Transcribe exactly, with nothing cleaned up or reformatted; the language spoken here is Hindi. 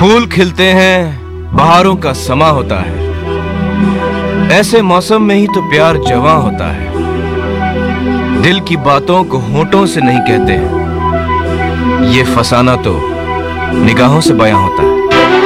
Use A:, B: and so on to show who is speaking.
A: फूल खिलते हैं, बहारों का समा होता है। ऐसे मौसम में ही तो प्यार जवां होता है। दिल की बातों को होठों से नहीं कहते, ये फसाना तो निगाहों से बयां होता है।